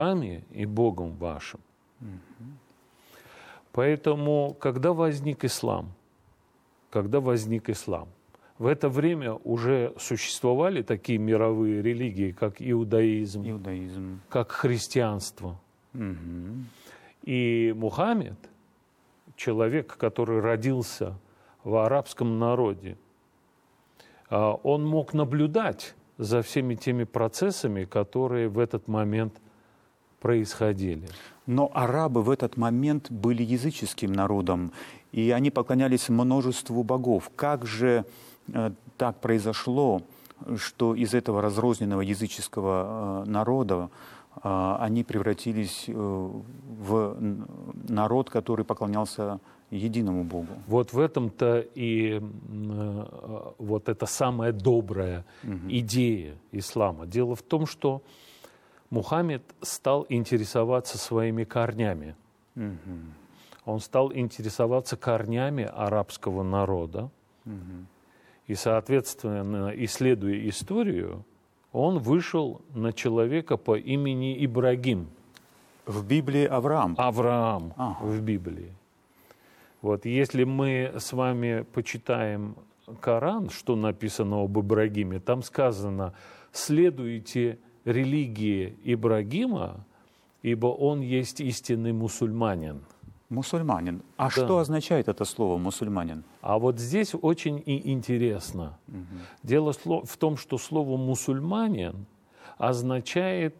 вами и Богом вашим. Поэтому, когда возник ислам, в это время уже существовали такие мировые религии, как иудаизм. Как христианство. И Мухаммед, человек, который родился в арабском народе, он мог наблюдать за всеми теми процессами, которые в этот момент происходили. Но арабы в этот момент были языческим народом, и они поклонялись множеству богов. Как же так произошло, что из этого разрозненного языческого народа они превратились в народ, который поклонялся единому Богу? Вот в этом-то и вот эта самая добрая идея ислама. Дело в том, что Мухаммед стал интересоваться своими корнями. Он стал интересоваться корнями арабского народа. И, соответственно, исследуя историю, он вышел на человека по имени Ибрагим. В Библии Авраам? Авраам в Библии. Вот если мы с вами почитаем Коран, что написано об Ибрагиме, там сказано: «Следуйте религии Ибрагима, ибо он есть истинный мусульманин». Мусульманин. А что означает это слово «мусульманин»? А вот здесь очень и интересно. Дело в том, что слово «мусульманин» означает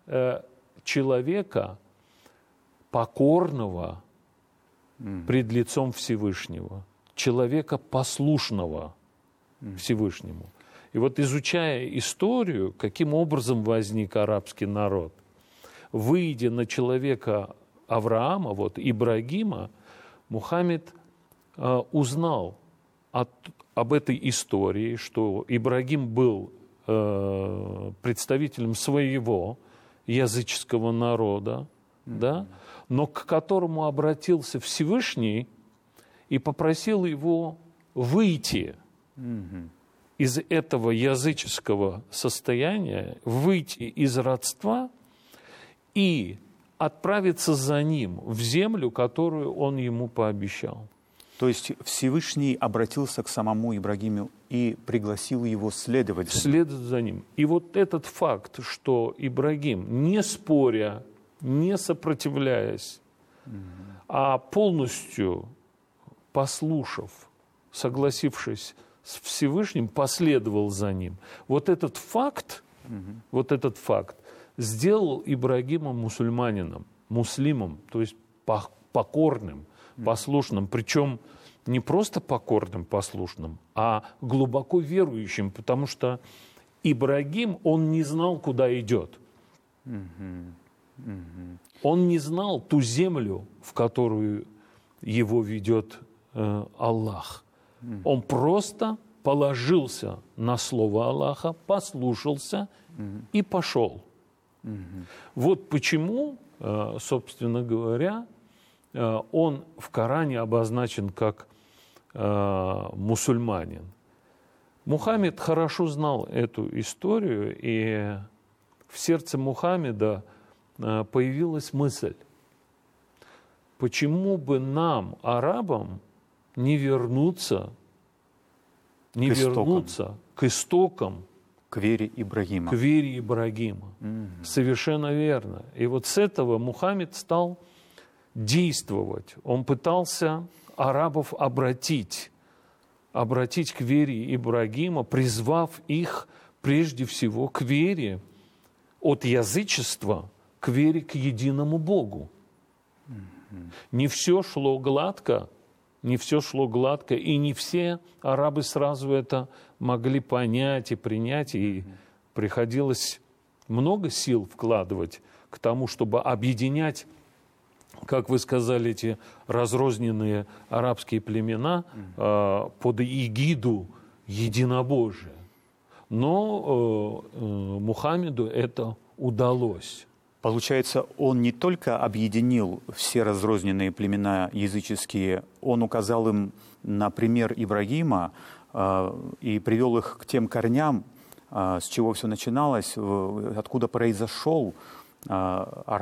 человека, покорного пред лицом Всевышнего, человека, послушного Всевышнему. И вот, изучая историю, каким образом возник арабский народ, выйдя на человека Авраама, вот Ибрагима, Мухаммед узнал об этой истории, что Ибрагим был представителем своего языческого народа, да, но к которому обратился Всевышний и попросил его выйти из этого языческого состояния, выйти из родства и отправиться за ним в землю, которую он ему пообещал. То есть Всевышний обратился к самому Ибрагиму и пригласил его следовать за ним. И вот этот факт, что Ибрагим, не споря, не сопротивляясь, а полностью послушав, согласившись с Всевышним, последовал за ним. Вот этот факт сделал Ибрагима мусульманином, муслимом, то есть покорным, послушным, причем не просто покорным, послушным, а глубоко верующим, потому что Ибрагим, он не знал, куда идет. Он не знал ту землю, в которую его ведет Аллах. Он просто положился на слово Аллаха, послушался и пошел. Вот почему, собственно говоря, он в Коране обозначен как мусульманин. Мухаммед хорошо знал эту историю, и в сердце Мухаммеда появилась мысль: почему бы нам, арабам, не вернуться к истокам, к вере Ибрагима. Совершенно верно. И вот с этого Мухаммед стал действовать. Он пытался арабов обратить к вере Ибрагима, призвав их прежде всего к вере от язычества к вере к единому Богу. Не все шло гладко, и не все арабы сразу это могли понять и принять, и приходилось много сил вкладывать к тому, чтобы объединять, как вы сказали, эти разрозненные арабские племена под эгиду единобожия. Но Мухаммеду это удалось. Получается, он не только объединил все разрозненные племена языческие, он указал им на пример Ибрагима и привел их к тем корням, с чего все начиналось, откуда произошел арабский